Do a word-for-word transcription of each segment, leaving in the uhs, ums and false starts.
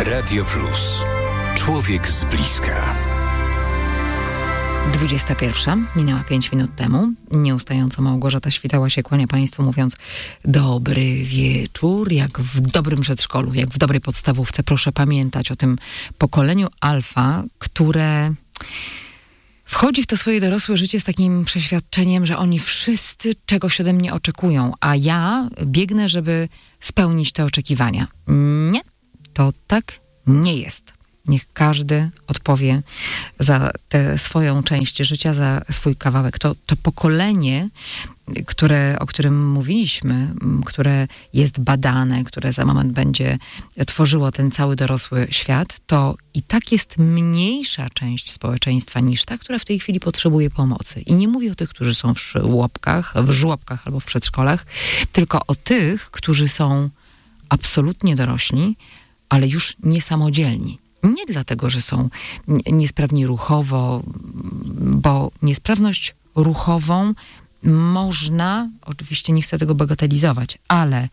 Radio Plus. Człowiek z bliska. dwudziesta pierwsza, minęła pięć minut temu. Nieustająco Małgorzata Świtała się kłania Państwu, mówiąc dobry wieczór, jak w dobrym przedszkolu, jak w dobrej podstawówce. Proszę pamiętać o tym pokoleniu alfa, które wchodzi w to swoje dorosłe życie z takim przeświadczeniem, że oni wszyscy czegoś ode mnie oczekują, a ja biegnę, żeby spełnić te oczekiwania. Nie, to tak nie jest. Niech każdy odpowie za tę swoją część życia, za swój kawałek. To, to pokolenie, które, o którym mówiliśmy, które jest badane, które za moment będzie tworzyło ten cały dorosły świat, to i tak jest mniejsza część społeczeństwa niż ta, która w tej chwili potrzebuje pomocy. I nie mówię o tych, którzy są w żłobkach, w żłobkach albo w przedszkolach, tylko o tych, którzy są absolutnie dorośli, ale już niesamodzielni. Nie dlatego, że są niesprawni ruchowo, bo niesprawność ruchową można, oczywiście nie chcę tego bagatelizować, ale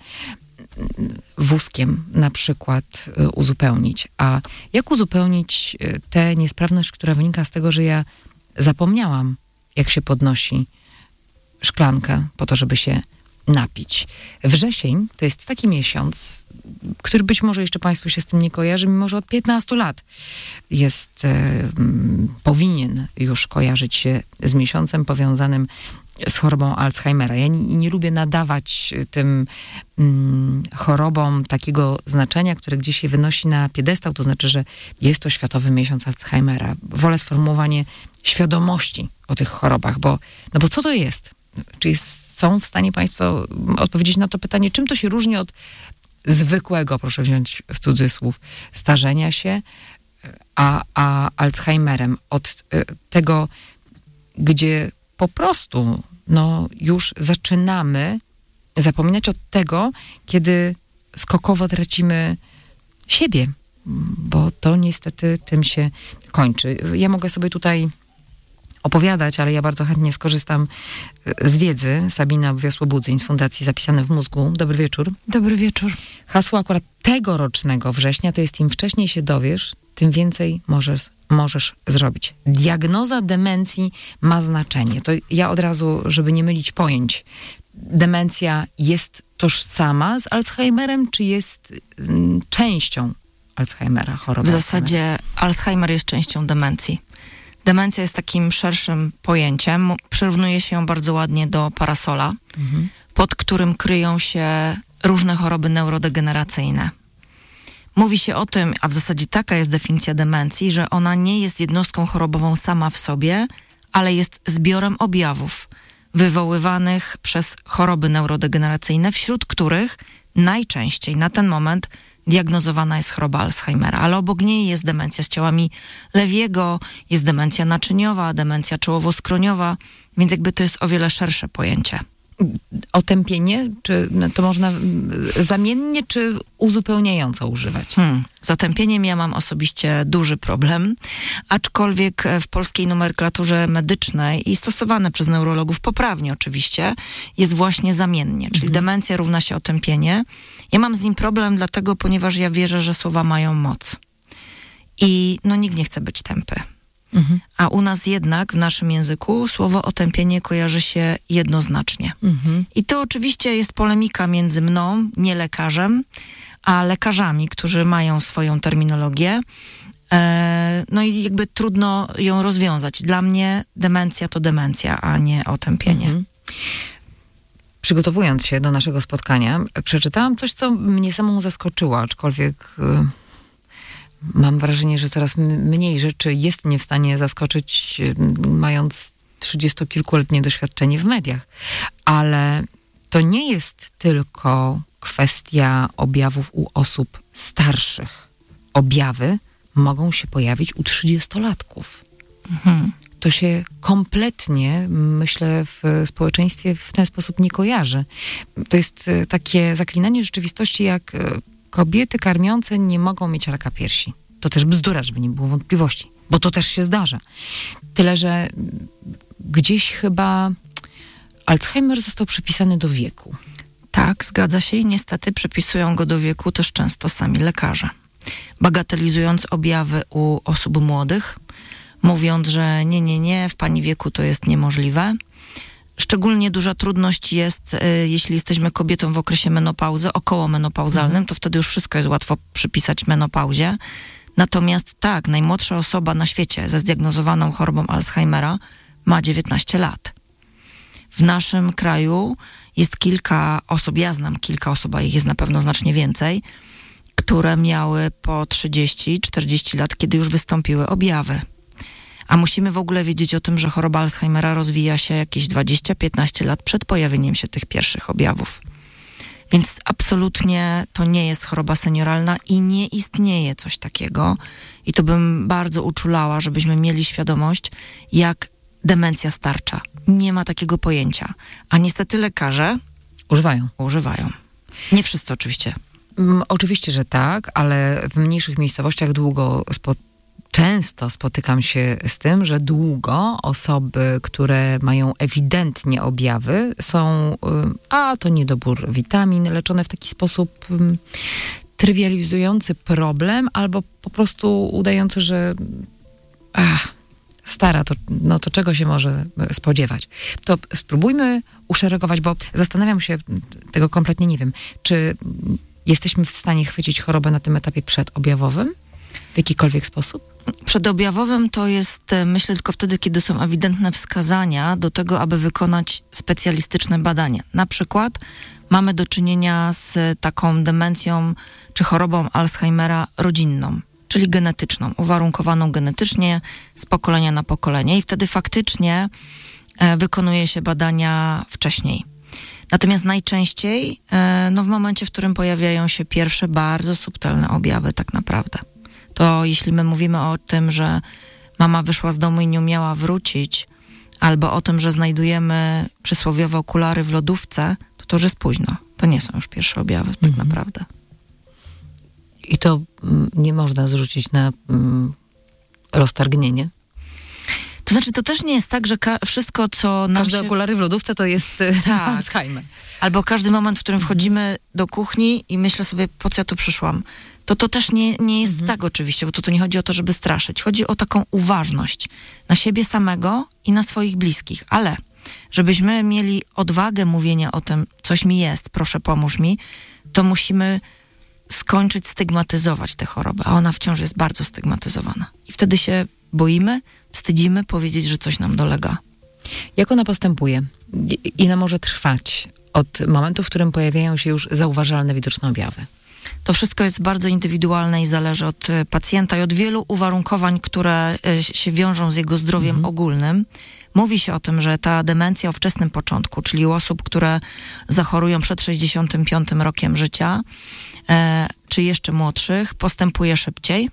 wózkiem na przykład uzupełnić. A jak uzupełnić tę niesprawność, która wynika z tego, że ja zapomniałam, jak się podnosi szklankę po to, żeby się napić. Wrzesień to jest taki miesiąc, który być może jeszcze Państwu się z tym nie kojarzy, mimo że od piętnastu lat jest, e, powinien już kojarzyć się z miesiącem powiązanym z chorobą Alzheimera. Ja nie, nie lubię nadawać tym mm, chorobom takiego znaczenia, które gdzieś się wynosi na piedestał, to znaczy, że jest to Światowy Miesiąc Alzheimera. Wolę sformułowanie świadomości o tych chorobach, bo, no bo co to jest? Czy jest, są w stanie Państwo odpowiedzieć na to pytanie, czym to się różni od zwykłego, proszę wziąć w cudzysłów, starzenia się, a, a Alzheimerem, od y, tego, gdzie po prostu no, już zaczynamy zapominać od tego, kiedy skokowo tracimy siebie, bo to niestety tym się kończy. Ja mogę sobie tutaj opowiadać, ale ja bardzo chętnie skorzystam z wiedzy. Sabina Wiosło-Budzyń z Fundacji Zapisane w Mózgu. Dobry wieczór. Dobry wieczór. Hasło akurat tegorocznego września to jest: im wcześniej się dowiesz, tym więcej możesz, możesz zrobić. Diagnoza demencji ma znaczenie. To ja od razu, żeby nie mylić pojęć, demencja jest tożsama z Alzheimerem, czy jest mm, częścią Alzheimera, choroby? W zasadzie Alzheimer jest częścią demencji. Demencja jest takim szerszym pojęciem. Przyrównuje się ją bardzo ładnie do parasola, mhm. pod którym kryją się różne choroby neurodegeneracyjne. Mówi się o tym, a w zasadzie taka jest definicja demencji, że ona nie jest jednostką chorobową sama w sobie, ale jest zbiorem objawów wywoływanych przez choroby neurodegeneracyjne, wśród których najczęściej na ten moment diagnozowana jest choroba Alzheimera, ale obok niej jest demencja z ciałami Lewiego, jest demencja naczyniowa, demencja czołowo-skroniowa, więc jakby to jest o wiele szersze pojęcie. Otępienie? Czy to można zamiennie, czy uzupełniająco używać? Hmm. Z otępieniem ja mam osobiście duży problem, aczkolwiek w polskiej nomenklaturze medycznej i stosowane przez neurologów poprawnie oczywiście, jest właśnie zamiennie, czyli mhm. demencja równa się otępienie. Ja mam z nim problem dlatego, ponieważ ja wierzę, że słowa mają moc. I no nikt nie chce być tępy. Mhm. A u nas jednak w naszym języku słowo otępienie kojarzy się jednoznacznie. Mhm. I to oczywiście jest polemika między mną, nie lekarzem, a lekarzami, którzy mają swoją terminologię. E, no i jakby trudno ją rozwiązać. Dla mnie demencja to demencja, a nie otępienie. Mhm. Przygotowując się do naszego spotkania, przeczytałam coś, co mnie samą zaskoczyło, aczkolwiek y, mam wrażenie, że coraz mniej rzeczy jest mnie w stanie zaskoczyć, y, mając trzydziestokilkuletnie doświadczenie w mediach. Ale to nie jest tylko kwestia objawów u osób starszych. Objawy mogą się pojawić u trzydziestolatków. Mhm. To się kompletnie, myślę, w społeczeństwie w ten sposób nie kojarzy. To jest takie zaklinanie rzeczywistości, jak kobiety karmiące nie mogą mieć raka piersi. To też bzdura, żeby nie było wątpliwości, bo to też się zdarza. Tyle, że gdzieś chyba Alzheimer został przypisany do wieku. Tak, zgadza się i niestety przypisują go do wieku też często sami lekarze. bagatelizując objawy u osób młodych, mówiąc, że nie, nie, nie, w pani wieku to jest niemożliwe. Szczególnie duża trudność jest, y, jeśli jesteśmy kobietą w okresie menopauzy, okołomenopauzalnym, mhm. to wtedy już wszystko jest łatwo przypisać menopauzie. Natomiast tak, najmłodsza osoba na świecie ze zdiagnozowaną chorobą Alzheimera ma dziewiętnaście lat. W naszym kraju jest kilka osób, ja znam kilka osób, a ich jest na pewno znacznie więcej, które miały po trzydzieści czterdzieści lat, kiedy już wystąpiły objawy. A musimy w ogóle wiedzieć o tym, że choroba Alzheimera rozwija się jakieś dwadzieścia piętnaście lat przed pojawieniem się tych pierwszych objawów. Więc absolutnie to nie jest choroba senioralna i nie istnieje coś takiego. I to bym bardzo uczulała, żebyśmy mieli świadomość, jak demencja starcza. Nie ma takiego pojęcia. A niestety lekarze używają. Używają. Nie wszyscy oczywiście. Mm, oczywiście, że tak, ale w mniejszych miejscowościach długo spo, często spotykam się z tym, że długo osoby, które mają ewidentnie objawy, są, a to niedobór witamin, leczone w taki sposób um, trywializujący problem, albo po prostu udający, że ach, stara, to, no to czego się może spodziewać. To spróbujmy uszeregować, bo zastanawiam się, tego kompletnie nie wiem, czy jesteśmy w stanie chwycić chorobę na tym etapie przedobjawowym w jakikolwiek sposób? Przedobjawowym to jest, myślę, tylko wtedy, kiedy są ewidentne wskazania do tego, aby wykonać specjalistyczne badania. Na przykład mamy do czynienia z taką demencją czy chorobą Alzheimera rodzinną, czyli genetyczną, uwarunkowaną genetycznie z pokolenia na pokolenie i wtedy faktycznie e, wykonuje się badania wcześniej. Natomiast najczęściej e, no w momencie, w którym pojawiają się pierwsze bardzo subtelne objawy tak naprawdę. To jeśli my mówimy o tym, że mama wyszła z domu i nie umiała wrócić, albo o tym, że znajdujemy przysłowiowe okulary w lodówce, to to już jest późno. To nie są już pierwsze objawy tak mhm. naprawdę. I to mm, nie można zrzucić na mm, roztargnienie? To znaczy, to też nie jest tak, że ka- wszystko, co nam Każde się... okulary w lodówce to jest tak. Alzheimer. Albo każdy moment, w którym wchodzimy do kuchni i myślę sobie, po co ja tu przyszłam. To to też nie, nie jest mhm. tak oczywiście, bo tu to nie chodzi o to, żeby straszyć. Chodzi o taką uważność na siebie samego i na swoich bliskich. Ale żebyśmy mieli odwagę mówienia o tym, coś mi jest, proszę pomóż mi, to musimy skończyć stygmatyzować tę chorobę, a ona wciąż jest bardzo stygmatyzowana. I wtedy się boimy, wstydzimy powiedzieć, że coś nam dolega. Jak ona postępuje? Ile może trwać od momentu, w którym pojawiają się już zauważalne, widoczne objawy? To wszystko jest bardzo indywidualne i zależy od pacjenta i od wielu uwarunkowań, które się wiążą z jego zdrowiem mhm. ogólnym. Mówi się o tym, że ta demencja o wczesnym początku, czyli u osób, które zachorują przed sześćdziesiątym piątym rokiem życia, e, czy jeszcze młodszych, postępuje szybciej.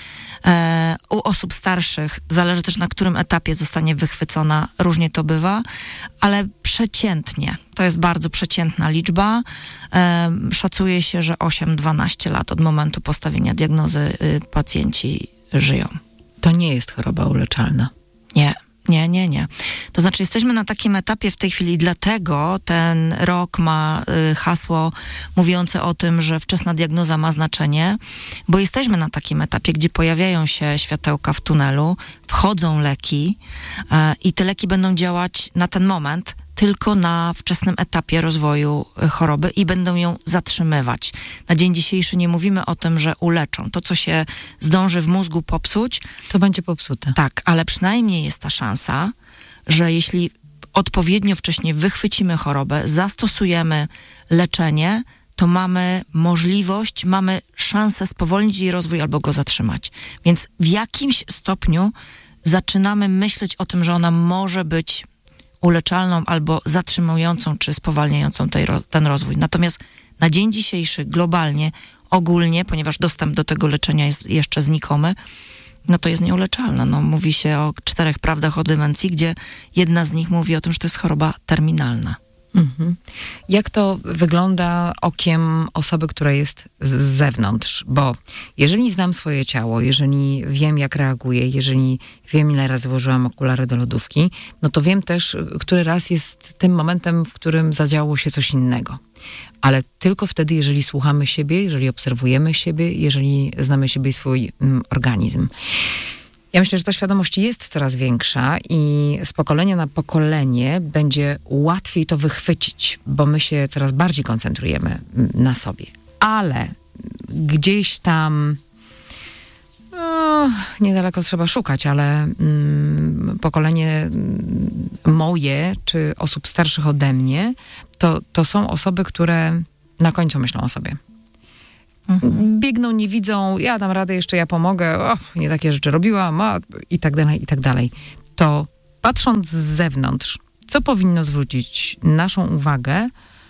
E, u osób starszych, zależy też na którym etapie zostanie wychwycona, różnie to bywa, ale przeciętnie, to jest bardzo przeciętna liczba, e, szacuje się, że osiem do dwunastu lat od momentu postawienia diagnozy y, pacjenci żyją. To nie jest choroba uleczalna. Nie. Nie, nie, nie. To znaczy jesteśmy na takim etapie w tej chwili i dlatego ten rok ma y, hasło mówiące o tym, że wczesna diagnoza ma znaczenie, bo jesteśmy na takim etapie, gdzie pojawiają się światełka w tunelu, wchodzą leki y, i te leki będą działać na ten moment tylko na wczesnym etapie rozwoju choroby i będą ją zatrzymywać. Na dzień dzisiejszy nie mówimy o tym, że uleczą. To, co się zdąży w mózgu popsuć, to będzie popsute. Tak, ale przynajmniej jest ta szansa, że jeśli odpowiednio wcześnie wychwycimy chorobę, zastosujemy leczenie, to mamy możliwość, mamy szansę spowolnić jej rozwój albo go zatrzymać. Więc w jakimś stopniu zaczynamy myśleć o tym, że ona może być uleczalną albo zatrzymującą czy spowalniającą tej, ten rozwój. Natomiast na dzień dzisiejszy globalnie, ogólnie, ponieważ dostęp do tego leczenia jest jeszcze znikomy, no to jest nieuleczalna. No, mówi się o czterech prawdach o demencji, gdzie jedna z nich mówi o tym, że to jest choroba terminalna. Mhm. Jak to wygląda okiem osoby, która jest z zewnątrz? Bo jeżeli znam swoje ciało, jeżeli wiem, jak reaguję, jeżeli wiem, ile razy włożyłam okulary do lodówki, no to wiem też, który raz jest tym momentem, w którym zadziało się coś innego. Ale tylko wtedy, jeżeli słuchamy siebie, jeżeli obserwujemy siebie, jeżeli znamy siebie i swój mm, organizm. Ja myślę, że ta świadomość jest coraz większa i z pokolenia na pokolenie będzie łatwiej to wychwycić, bo my się coraz bardziej koncentrujemy na sobie. Ale gdzieś tam no, niedaleko trzeba szukać, ale mm, pokolenie moje, czy osób starszych ode mnie, to, to są osoby, które na końcu myślą o sobie. Mhm. Biegną, nie widzą, ja dam radę, jeszcze ja pomogę, o, nie takie rzeczy robiłam, o, i tak dalej, i tak dalej. To patrząc z zewnątrz, co powinno zwrócić naszą uwagę,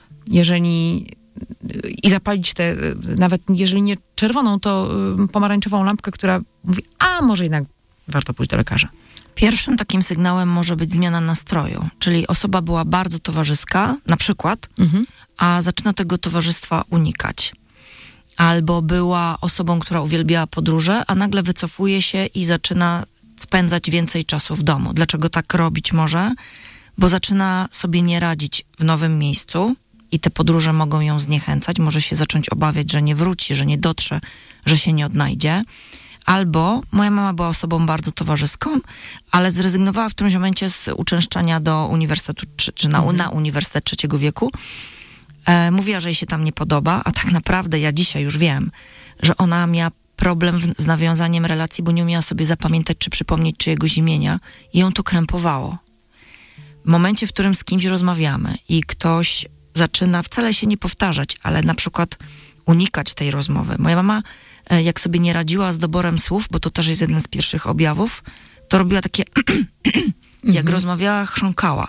jeżeli i zapalić tę, nawet jeżeli nie czerwoną, to pomarańczową lampkę, która mówi, a może jednak warto pójść do lekarza. Pierwszym takim sygnałem może być zmiana nastroju, czyli osoba była bardzo towarzyska, na przykład, mhm. a zaczyna tego towarzystwa unikać. Albo była osobą, która uwielbiała podróże, a nagle wycofuje się i zaczyna spędzać więcej czasu w domu. Dlaczego tak robić może? Bo zaczyna sobie nie radzić w nowym miejscu i te podróże mogą ją zniechęcać. Może się zacząć obawiać, że nie wróci, że nie dotrze, że się nie odnajdzie. Albo moja mama była osobą bardzo towarzyską, ale zrezygnowała w którymś momencie z uczęszczania do uniwersytetu, czy, czy na, mhm. na uniwersytet trzeciego wieku. E, mówiła, że jej się tam nie podoba, a tak naprawdę ja dzisiaj już wiem, że ona miała problem w, z nawiązaniem relacji, bo nie umiała sobie zapamiętać czy przypomnieć czyjegoś imienia i ją to krępowało. W momencie, w którym z kimś rozmawiamy i ktoś zaczyna wcale się nie powtarzać, ale na przykład unikać tej rozmowy. Moja mama, e, jak sobie nie radziła z doborem słów, bo to też jest jeden z pierwszych objawów, to robiła takie jak mhm. rozmawiała, chrząkała,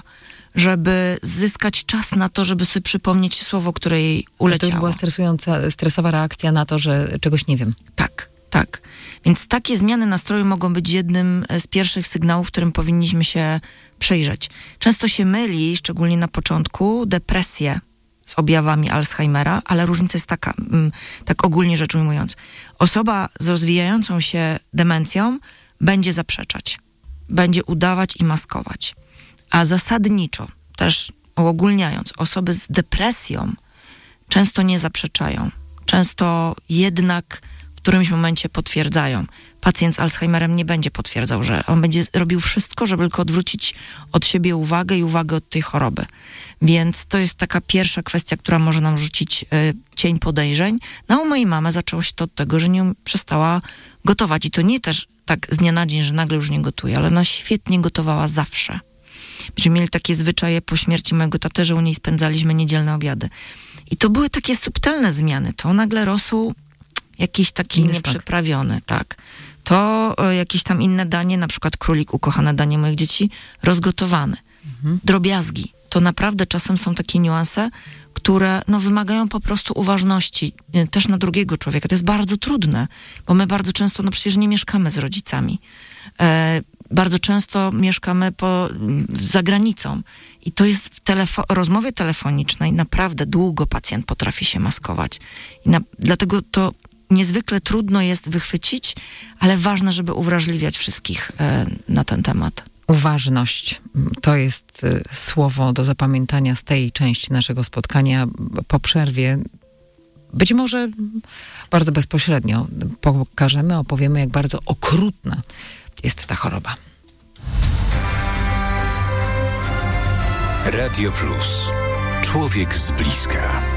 żeby zyskać czas na to, żeby sobie przypomnieć słowo, które jej uleciało. To już była stresująca, stresowa reakcja na to, że czegoś nie wiem. Tak, tak. Więc takie zmiany nastroju mogą być jednym z pierwszych sygnałów, którym powinniśmy się przyjrzeć. Często się myli, szczególnie na początku, depresję z objawami Alzheimera, ale różnica jest taka, tak ogólnie rzecz ujmując. Osoba z rozwijającą się demencją będzie zaprzeczać, będzie udawać i maskować. A zasadniczo, też uogólniając, osoby z depresją często nie zaprzeczają. Często jednak w którymś momencie potwierdzają. Pacjent z Alzheimerem nie będzie potwierdzał, że on będzie robił wszystko, żeby tylko odwrócić od siebie uwagę i uwagę od tej choroby. Więc to jest taka pierwsza kwestia, która może nam rzucić y, cień podejrzeń. No u mojej mamy zaczęło się to od tego, że nie przestała gotować. I to nie też tak z dnia na dzień, że nagle już nie gotuje, ale ona świetnie gotowała zawsze. Myśmy mieli takie zwyczaje po śmierci mojego taty, że u niej spędzaliśmy niedzielne obiady. I to były takie subtelne zmiany. To nagle rosół jakiś taki inny nieprzyprawiony, tak. To y, jakieś tam inne danie, na przykład królik, ukochane danie moich dzieci, rozgotowane. Mhm. Drobiazgi. To naprawdę czasem są takie niuanse, które no, wymagają po prostu uważności y, też na drugiego człowieka. To jest bardzo trudne, bo my bardzo często, no przecież nie mieszkamy z rodzicami. E, bardzo często mieszkamy po, za granicą. I to jest w telefo- rozmowie telefonicznej naprawdę długo pacjent potrafi się maskować. I na, dlatego to niezwykle trudno jest wychwycić, ale ważne, żeby uwrażliwiać wszystkich e, na ten temat. Uważność. To jest y, słowo do zapamiętania z tej części naszego spotkania. Po przerwie, być może bardzo bezpośrednio, pokażemy, opowiemy, jak bardzo okrutna jest ta choroba. Radio Plus. Człowiek z bliska.